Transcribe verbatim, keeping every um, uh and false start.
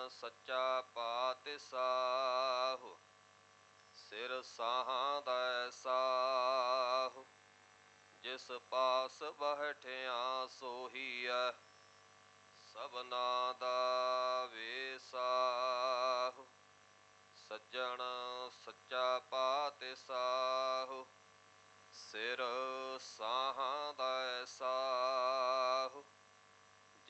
ਸੱਚਾ ਪਾਤਿਸਾਹੁ, ਸਿਰ ਸਾਹਾਂ ਦਾ ਸਾਹੁ। ਜਿਸ ਪਾਸ ਬਹਿਠਿਆ ਸੋਹੀਐ, ਸਭਨਾ ਦਾ ਵੇਸਾਹੁ। ਸੱਜਣ ਸੱਚਾ ਪਾਤਿਸਾਹੁ, ਸਿਰ ਸਾਹਾਂ ਦਾ ਸਾਹੁ।